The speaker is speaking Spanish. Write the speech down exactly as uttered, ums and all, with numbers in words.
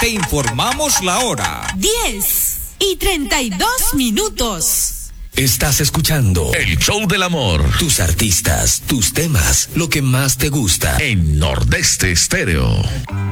Te informamos la hora. diez y treinta y dos minutos. Estás escuchando El Show del Amor. Tus artistas, tus temas, lo que más te gusta. En Nordeste Estéreo.